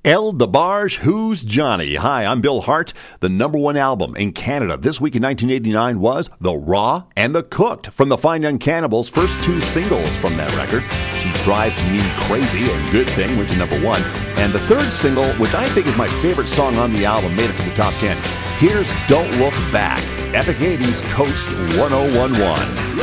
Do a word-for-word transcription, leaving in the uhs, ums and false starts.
El DeBarge, Who's Johnny? Hi, I'm Bill Hart. The number one album in Canada this week in nineteen eighty-nine was The Raw and The Cooked from the Fine Young Cannibals. First two singles from that record, She Drives Me Crazy and Good Thing, went to number one. And the third single, which I think is my favorite song on the album, made it to the top ten. Here's Don't Look Back. Epic eighties Coast ten eleven.